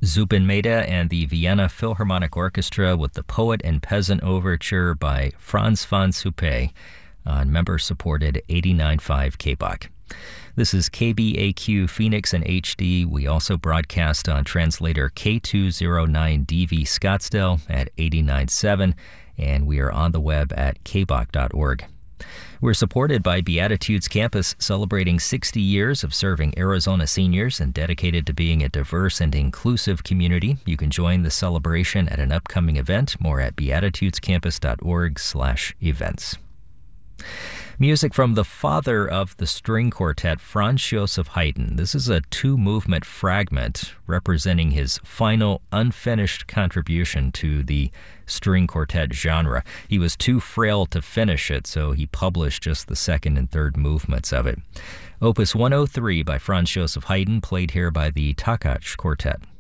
Zubin Mehta and the Vienna Philharmonic Orchestra with the Poet and Peasant Overture by Franz von Suppé on member-supported 89.5 KBOK. This is KBAQ Phoenix in HD. We also broadcast on translator K209DV Scottsdale at 89.7, and we are on the web at kbok.org. We're supported by Beatitudes Campus, celebrating 60 years of serving Arizona seniors and dedicated to being a diverse and inclusive community. You can join the celebration at an upcoming event. More at beatitudescampus.org/events. Music from the father of the string quartet, Franz Joseph Haydn. This is a two-movement fragment representing his final unfinished contribution to the string quartet genre. He was too frail to finish it, so he published just the second and third movements of it. Opus 103 by Franz Joseph Haydn, played here by the Takacs Quartet.